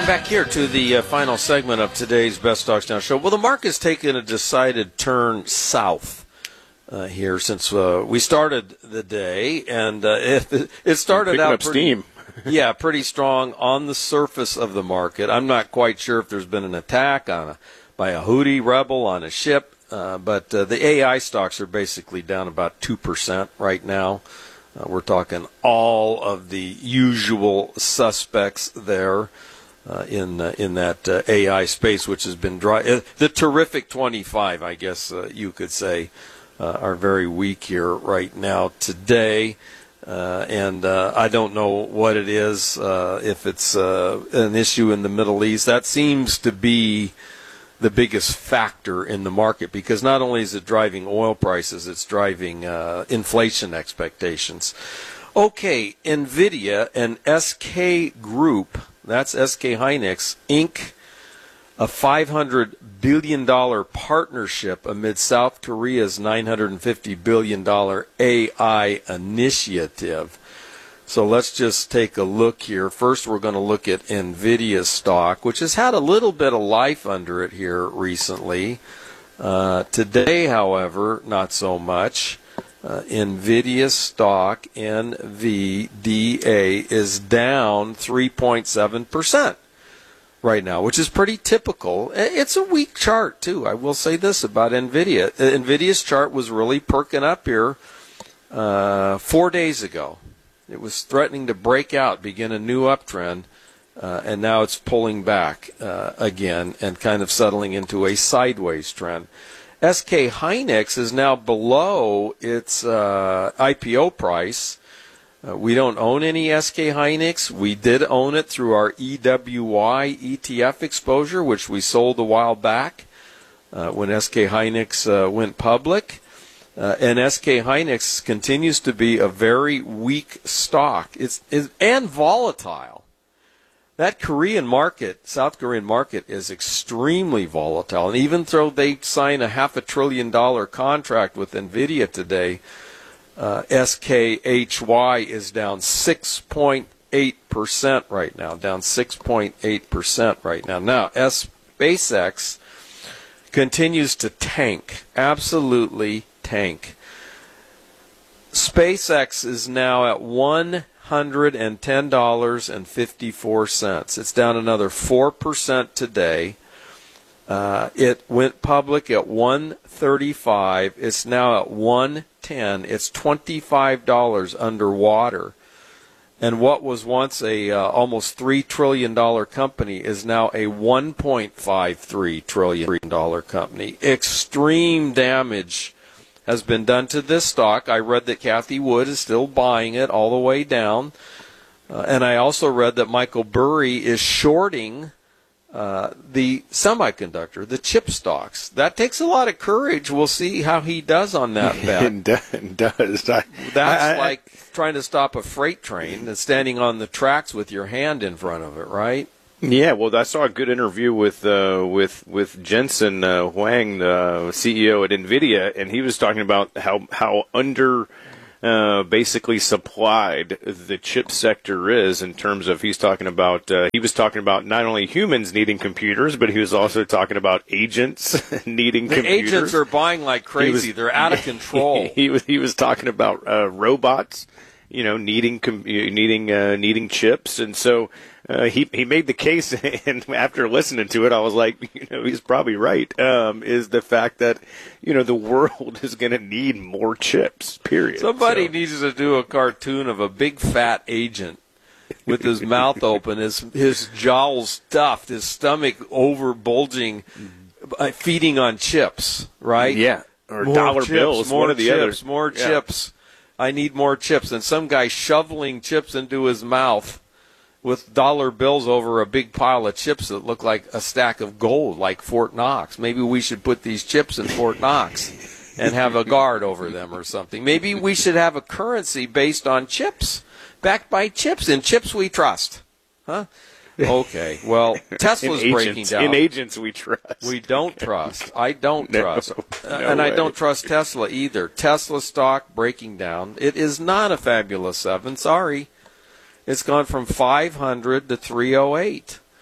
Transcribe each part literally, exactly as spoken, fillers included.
Welcome back here to the uh, final segment of today's Best Stocks Now show. Well, the market's taken a decided turn south uh, here since uh, we started the day, and uh, it, it started out up pretty, steam. yeah, pretty strong on the surface of the market. I'm not quite sure if there's been an attack on a, by a Houthi rebel on a ship, uh, but uh, the A I stocks are basically down about two percent right now. Uh, we're talking all of the usual suspects there. Uh, in uh, in that uh, A I space, which has been dry. Uh, the terrific twenty-five, I guess uh, you could say, uh, are very weak here right now today. Uh, and uh, I don't know what it is, uh, if it's uh, an issue in the Middle East. That seems to be the biggest factor in the market, because not only is it driving oil prices, it's driving uh, inflation expectations. Okay, NVIDIA and S K Group, that's S K Hynix, Incorporated, a five hundred billion dollars partnership amid South Korea's nine hundred fifty billion dollars A I initiative. So let's just take a look here. First, we're going to look at NVIDIA stock, which has had a little bit of life under it here recently. Uh, today, however, not so much. Uh, NVIDIA stock, N V D A, is down three point seven percent right now, which is pretty typical. It's a weak chart, too. I will say this about NVIDIA. NVIDIA's chart was really perking up here uh, four days ago. It was threatening to break out, begin a new uptrend, uh, and now it's pulling back uh, again and kind of settling into a sideways trend. S K Hynix is now below its uh, I P O price. Uh, we don't own any S K Hynix. We did own it through our E W Y E T F exposure, which we sold a while back uh, when S K Hynix uh, went public. Uh, and S K Hynix continues to be a very weak stock. It's, it's and volatile. That Korean market, South Korean market, is extremely volatile. And even though they sign a half a trillion dollar contract with NVIDIA today, uh, S K H Y is down six point eight percent right now, down six point eight percent right now. Now, SpaceX continues to tank, absolutely tank. SpaceX is now at one hundred ten dollars and fifty-four cents. It's down another four percent today. Uh, it went public at one thirty-five. It's now at one ten. It's twenty-five dollars underwater. And what was once a uh, almost three trillion dollars company is now a one point five three trillion dollars company. Extreme damage has been done to this stock. I read that Cathie Wood is still buying it all the way down. Uh, and I also read that Michael Burry is shorting uh, the semiconductor, the chip stocks. That takes a lot of courage. We'll see how he does on that bet. It does. I, That's I, I, like trying to stop a freight train and standing on the tracks with your hand in front of it, right? Yeah, well, I saw a good interview with uh, with with Jensen uh, Huang, the C E O at NVIDIA, and he was talking about how how under uh, basically supplied the chip sector is in terms of he's talking about uh, he was talking about not only humans needing computers, but he was also talking about agents needing the computers. The agents are buying like crazy. Was, They're out of control. He was he was talking about uh, robots, you know, needing needing uh, needing chips, and so. Uh, he he made the case, and after listening to it, I was like, you know, he's probably right. Um, is the fact that you know the world is going to need more chips. Period. Somebody so. needs to do a cartoon of a big fat agent with his mouth open, his his jowls stuffed, his stomach over bulging, uh, feeding on chips. Right? Yeah, or more dollar chips, bills. More one of the chips, others. More yeah. chips. I need more chips, and some guy shoveling chips into his mouth with dollar bills over a big pile of chips that look like a stack of gold, like Fort Knox. Maybe we should put these chips in Fort Knox and have a guard over them or something. Maybe we should have a currency based on chips, backed by chips. In chips we trust. Huh? Okay, well, Tesla's in breaking agents, down. In agents we trust. We don't trust. I don't no, trust. No uh, and way. I don't trust Tesla either. Tesla stock breaking down. It is not a fabulous seven. Sorry. It's gone from five hundred to three oh eight.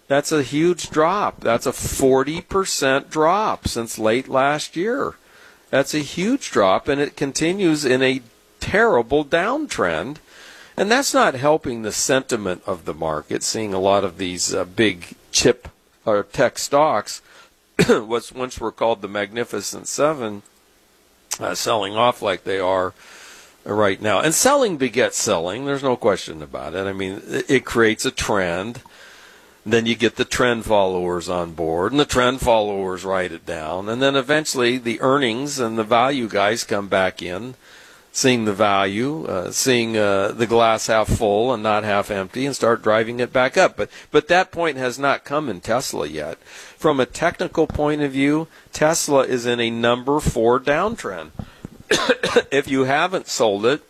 That's a huge drop. That's a forty percent drop since late last year. That's a huge drop, and it continues in a terrible downtrend. And that's not helping the sentiment of the market, seeing a lot of these uh, big chip or tech stocks, what once were called the Magnificent Seven, uh, selling off like they are right now. And selling begets selling. There's no question about it. I mean, it, it creates a trend. Then you get the trend followers on board, and the trend followers write it down. And then eventually the earnings and the value guys come back in, seeing the value, uh, seeing uh, the glass half full and not half empty, and start driving it back up. But but that point has not come in Tesla yet. From a technical point of view, Tesla is in a number four downtrend. If you haven't sold it,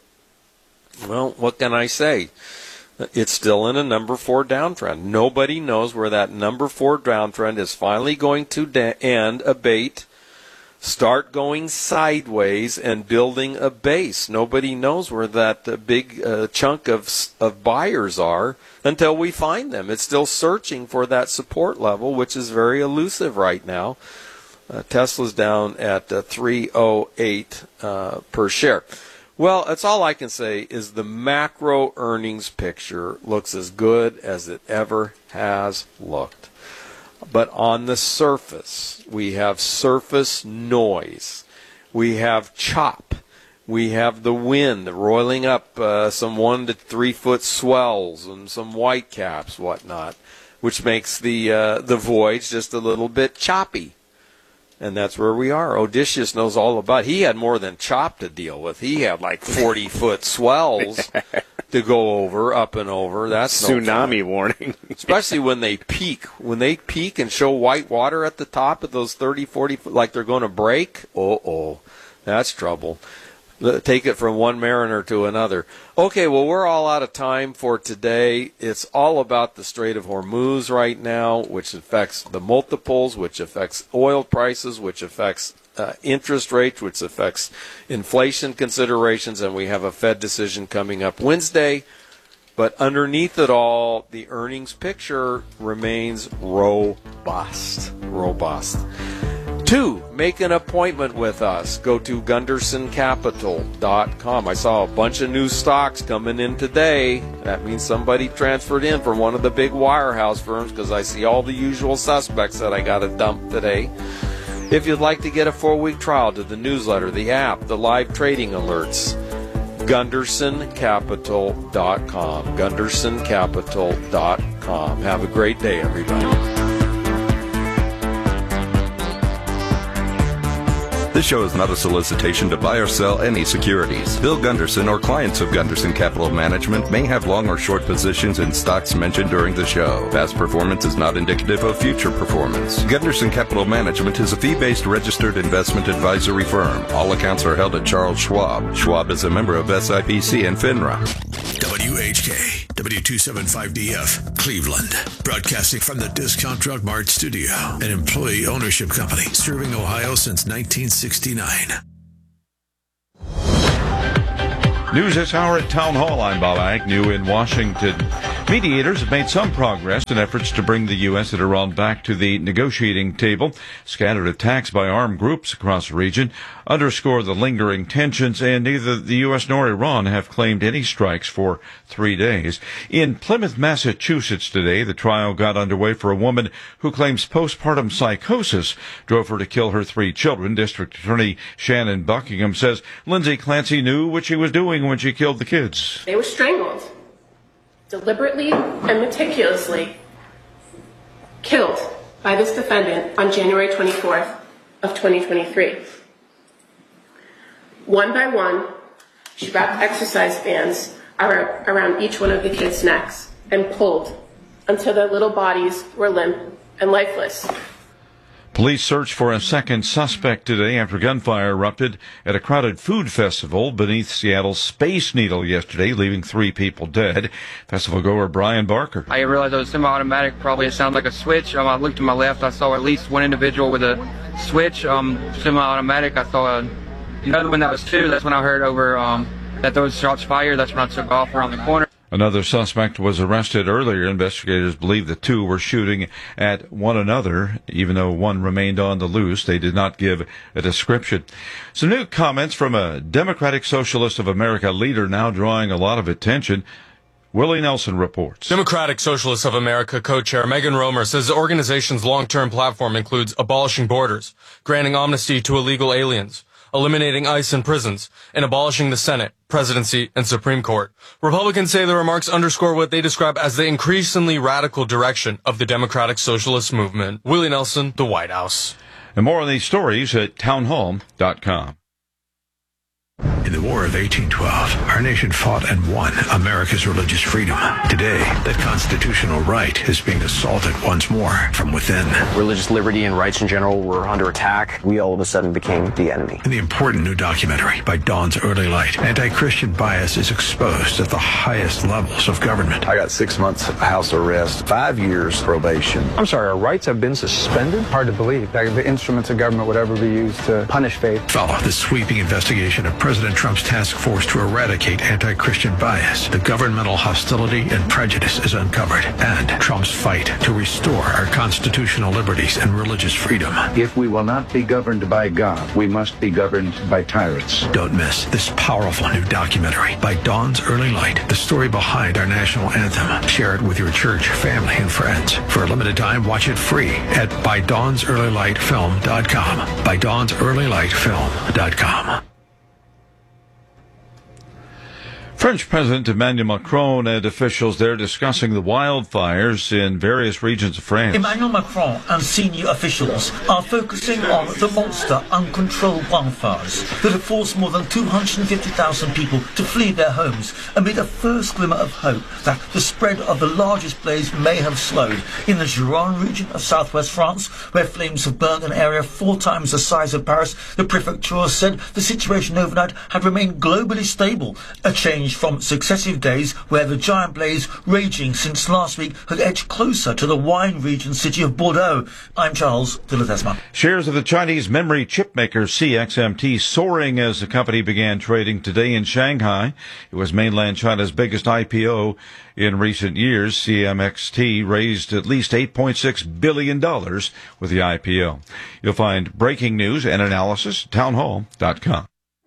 well, what can I say? It's still in a number four downtrend. Nobody knows where that number four downtrend is finally going to da- end, abate, start going sideways, and building a base. Nobody knows where that uh, big uh, chunk of of buyers are until we find them. It's still searching for that support level, which is very elusive right now. Uh, Tesla's down at uh, three oh eight uh, per share. Well, that's all I can say is the macro earnings picture looks as good as it ever has looked. But on the surface, we have surface noise. We have chop. We have the wind roiling up uh, some one to three foot swells and some white caps, whatnot, which makes the uh, the voyage just a little bit choppy. And that's where we are. Odysseus knows all about it. He had more than chop to deal with. He had like forty-foot swells to go over, up and over. That's tsunami no warning. Especially when they peak. When they peak and show white water at the top of those thirty, forty foot, like they're going to break, oh, that's trouble. Take it from one mariner to another. Okay, well, we're all out of time for today. It's all about the Strait of Hormuz right now, which affects the multiples, which affects oil prices, which affects uh, interest rates, which affects inflation considerations, and we have a Fed decision coming up Wednesday. But underneath it all, the earnings picture remains robust. Robust. Two, make an appointment with us. Go to gunderson capital dot com. I saw a bunch of new stocks coming in today. That means somebody transferred in from one of the big wirehouse firms, because I see all the usual suspects that I got to dump today. If you'd like to get a four-week trial to the newsletter, the app, the live trading alerts, gunderson capital dot com. gunderson capital dot com. Have a great day, everybody. This show is not a solicitation to buy or sell any securities. Bill Gunderson or clients of Gunderson Capital Management may have long or short positions in stocks mentioned during the show. Past performance is not indicative of future performance. Gunderson Capital Management is a fee-based registered investment advisory firm. All accounts are held at Charles Schwab. Schwab is a member of S I P C and FINRA. W H K, W two seventy-five D F, Cleveland. Broadcasting from the Discount Drug Mart studio, an employee ownership company serving Ohio since nineteen sixty-nine. News this hour at Town Hall. I'm Bob Agnew in Washington. Mediators have made some progress in efforts to bring the U S and Iran back to the negotiating table. Scattered attacks by armed groups across the region underscore the lingering tensions, and neither the U S nor Iran have claimed any strikes for three days. In Plymouth, Massachusetts today, the trial got underway for a woman who claims postpartum psychosis drove her to kill her three children. District Attorney Shannon Buckingham says Lindsay Clancy knew what she was doing when she killed the kids. They were strangled, deliberately and meticulously killed by this defendant on January twenty-fourth of twenty twenty-three. One by one, she wrapped exercise bands around each one of the kids' necks and pulled until their little bodies were limp and lifeless. Police searched for a second suspect today after gunfire erupted at a crowded food festival beneath Seattle's Space Needle yesterday, leaving three people dead. Festival goer Brian Barker. I realized it was semi-automatic. Probably it sounded like a switch. Um, I looked to my left. I saw at least one individual with a switch, um, semi-automatic. I saw a, another one that was two. That's when I heard over um, that those shots fired. That's when I took off around the corner. Another suspect was arrested earlier. Investigators believe the two were shooting at one another. Even though one remained on the loose, they did not give a description. Some new comments from a Democratic Socialist of America leader now drawing a lot of attention. Willie Nelson reports. Democratic Socialists of America co-chair Megan Romer says the organization's long-term platform includes abolishing borders, granting amnesty to illegal aliens, eliminating ICE in prisons, and abolishing the Senate, presidency, and Supreme Court. Republicans say the remarks underscore what they describe as the increasingly radical direction of the Democratic Socialist movement. Willie Nelson, The White House. And more on these stories at townhall dot com. In the War of eighteen twelve, our nation fought and won America's religious freedom. Today, that constitutional right is being assaulted once more from within. Religious liberty and rights in general were under attack. We all of a sudden became the enemy. In the important new documentary by Dawn's Early Light, anti-Christian bias is exposed at the highest levels of government. I got six months house arrest, five years probation. I'm sorry, our rights have been suspended? Hard to believe that the instruments of government would ever be used to punish faith. Follow the sweeping investigation of President Trump's task force to eradicate anti-Christian bias. The governmental hostility and prejudice is uncovered, and Trump's fight to restore our constitutional liberties and religious freedom. If we will not be governed by God, we must be governed by tyrants. Don't miss this powerful new documentary by Dawn's Early Light, the story behind our national anthem. Share it with your church, family, and friends. For a limited time, watch it free at by dawns early light film dot com. by dawns early light film dot com. French President Emmanuel Macron and officials there discussing the wildfires in various regions of France. Emmanuel Macron and senior officials are focusing on the monster uncontrolled wildfires that have forced more than two hundred fifty thousand people to flee their homes amid a first glimmer of hope that the spread of the largest blaze may have slowed. In the Gironde region of southwest France, where flames have burned an area four times the size of Paris, the prefecture said the situation overnight had remained globally stable, a change from successive days where the giant blaze raging since last week had edged closer to the wine region city of Bordeaux. I'm Charles de Ledesma. Shares of the Chinese memory chip maker C X M T soaring as the company began trading today in Shanghai. It was mainland China's biggest I P O in recent years. C M X T raised at least eight point six billion dollars with the I P O. You'll find breaking news and analysis at townhall dot com.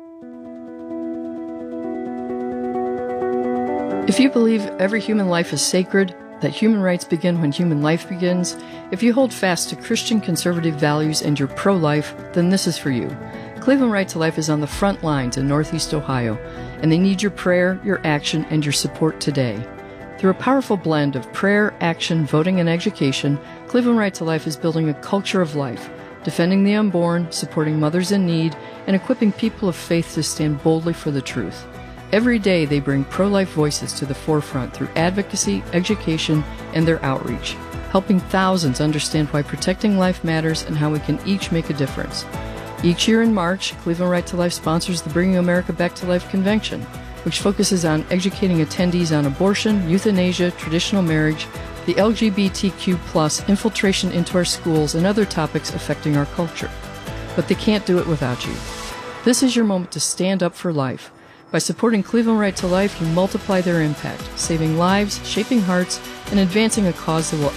If you believe every human life is sacred, that human rights begin when human life begins, if you hold fast to Christian conservative values and you're pro-life, then this is for you. Cleveland Right to Life is on the front lines in Northeast Ohio, and they need your prayer, your action, and your support today. Through a powerful blend of prayer, action, voting, and education, Cleveland Right to Life is building a culture of life, defending the unborn, supporting mothers in need, and equipping people of faith to stand boldly for the truth. Every day they bring pro-life voices to the forefront through advocacy, education, and their outreach, helping thousands understand why protecting life matters and how we can each make a difference. Each year in March, Cleveland Right to Life sponsors the Bringing America Back to Life Convention, which focuses on educating attendees on abortion, euthanasia, traditional marriage, the L G B T Q plus, infiltration into our schools, and other topics affecting our culture. But they can't do it without you. This is your moment to stand up for life. By supporting Cleveland Right to Life, you multiply their impact, saving lives, shaping hearts, and advancing a cause that will